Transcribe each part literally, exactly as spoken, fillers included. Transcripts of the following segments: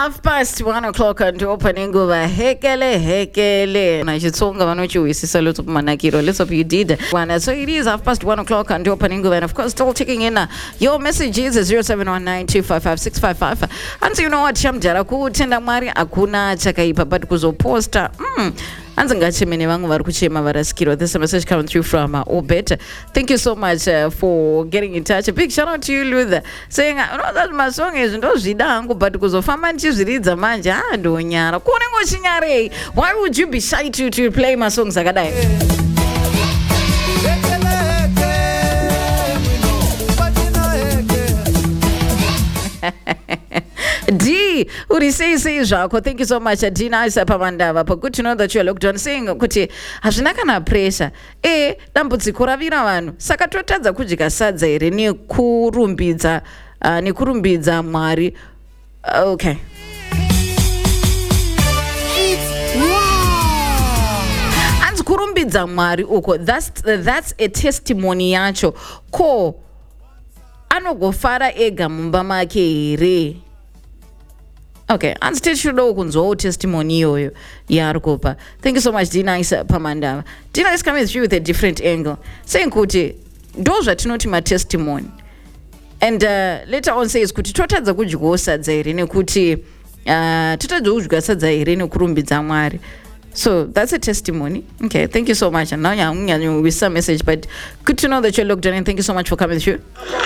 half past one o'clock and opening nguva hekele hekele na Xitsonga vanochiwisisa lotso kumanakiro. Let's hope you did one. So it is half past one o'clock and opening nguva, and of course still taking in uh, your messages zero seven one nine two five five six five five. And so you know what, shamjara kutenda mwari akuna chakaipa but kuzoposta mm. Anzi ngachemene vangu vari kuchema varasikirwa. This is a message coming through from uh, Obet. Thank you so much uh, for getting in touch. A big shout out to you, Luther, saying, you know, that my song is ndozvida hangu but kuzofamba ndichizviridza manje ah ndonyara kuonengo chinyare. Why would you be shy to to play my songs akadai? D uri say say zvako. Thank you so much D nice pamandava. But good to know that you are looked on, saying kuti hazvina kana pressure e dambudziko ravira vanhu saka totadza kudya sadza here nekurumbidza uh, nekurumbidza Mwari. Uh, okay. Anzi kurumbidza Mwari uko, that's that's a testimony yacho. Ko anogofara ega mumba make here. Okay, and still should know kunzo testimony yoyo yarukopa. Thank you so much D nice pamandava. D nice coming through with a different angle, saying kuti those are not my testimony, and uh, later on says kuti totadza kudya sadza here nekuti uh, totadza kudya sadza here nekurumbidza Mwari. So that's a testimony. Okay, thank you so much. And now you're with some message, but good to know that you're looked on, and thank you so much for coming through.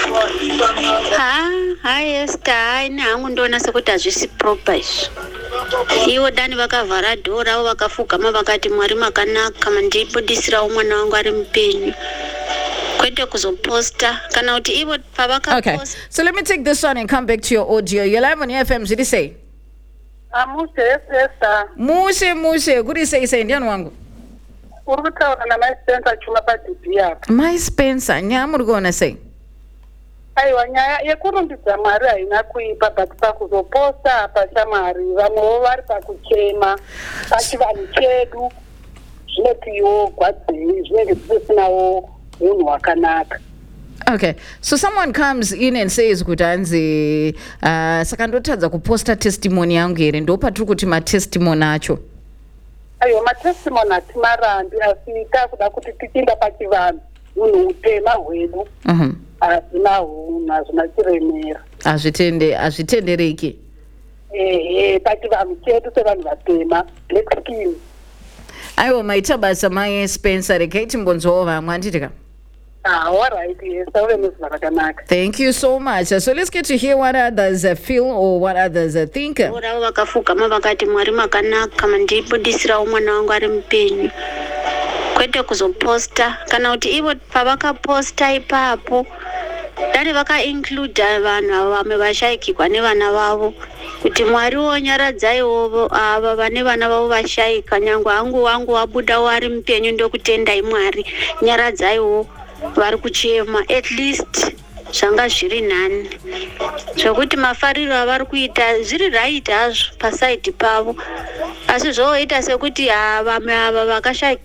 Ha, hi Esther. Hi, nangu ndona sekuti hazvisi proper izvo. Ivo dani vakavhara dhora avo vakafugama vakati Mwari makanaka mandibudisirawo mwana wangu ari mupenyu. Kwete kuzoposta kana kuti ivo pavakaposta. Okay, so let me take this one and come back to your audio. You're live on your F M. Did you say? Amuse Esther. Muse muse kuri sei sei ndiani wangu. Uri kutaura na My Spencer chuma pa D P yako. My Spencer nyamuri kuona sei. Aiwa nyaya yekurumbidza Mwari haina kuipa but pakuzoposta pashamwari vamwewo vari pakuchema pachivanhu chedu zvinotiwo gwadzei zvinenge zvisinawo munhu wakanaka. Okay, so someone comes in and says kuti anzi uh, saka ndotadza kuposta testimony yangu here ndo patiri kuti matestimony acho. Aiwa matestimony hatimarambi asi takuda kuti tichinda pachivanhu munhu utema hwedu hazvina hunhu hazvina chiremera, hazvitende hazvitendereki ehe pachivanhu chedu sevanhu vatema black skin. Aiwa maita basa My Spencer, regai timbonzwawo vamwe handitika. Ah, all right, yes, thank you so much. So let's get to hear what others uh, feel or what others uh, think. Ora vakafugama vakati Mwari makanaka mandibudisirawo mwana wangu ari mupenyu. Kwete kuzoposta kana kuti ivo pavakaposta ipapo dani vakaincluda vanhu vamwe vashayikirwa nevana vavo kuti Mwari wonyaradzaiwo ava vane vana vavo vashayika, nyangwe hangu wangu wabuda wari mupenyu ndokutendai Mwari nyaradzaiwo vari kuchema at least zvanga zviri nani zvokuti mafariro avari kuita zviri right hazvo pasaidi pavo asi zvoita sekuti vamwe ava vakashayikirwa.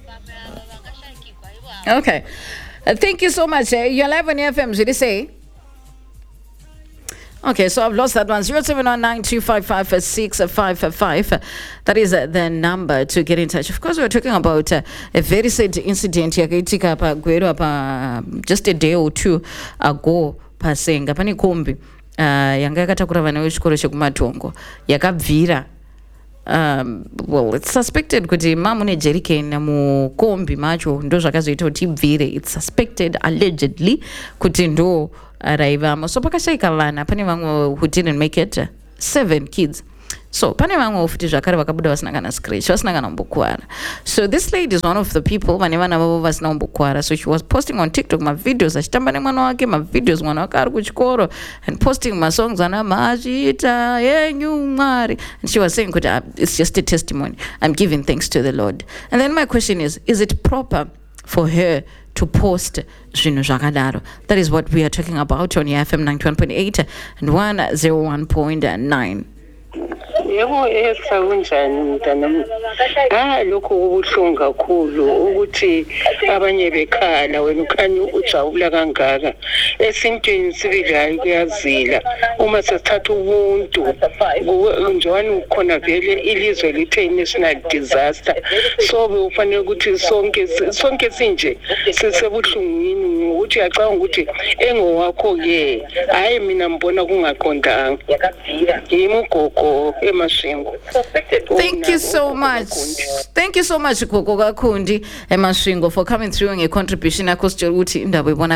Okay, uh, thank you so much. Uh, you're live on F M. Did you say? Okay, so I've lost that one. zero seven one nine two five five six five five. That is uh, the number to get in touch. Of course, we're talking about uh, a very sad incident yakaitika pa Gweru pa just a day or two ago pasenga pane kombi uh, yanga yakatakura vana vechikoro chekumatongo yakabvira. Um, well, it's suspected kuti mamune jerrycan mukombi macho ndo zvakazoita kuti ibvire. It's suspected allegedly kuti ndo raivamo. So pakashayika vana, pane vamwe who didn't make it, uh, seven kids. So pane vamwe futi zvakare vakabuda vasina kana scratch, vasina kana mbokuwara. So this lady is one of the people vane vana vavo vasina mbokuwara. So she was posting on TikTok ma videos achitamba nemwana wake, ma videos mwana wake ari kuchikoro, and posting ma songs ana mazita yenyu Mwari, and she was saying kuti uh, it's just a testimony, I'm giving thanks to the Lord. And then my question is is it proper for her to post zvinhu zvakadaro? That is what we are talking about on F M ninety-one point eight and one oh one point nine. Yebo esa kunjani mntanami? Ah lokho kubuhlungu kakhulu ukuthi abanye bekhala wena ukhanya ujabula kangaka. Esintweni sibilayo kuyazila uma sesithatha ubuntu njani ukhona vele ilizwe lithe national disaster. So ufanele ukuthi sonke sonke sinje sisebuhlungwini ukuthi yacanga ukuthi engowakho ke hayi mina mbona kungaqondanga. Yimugogo eMasvingo. Thank you so much. Thank you so much Gogo Kakundi eMasvingo for coming through nge contribution yakho sitshela ukuthi indaba ibona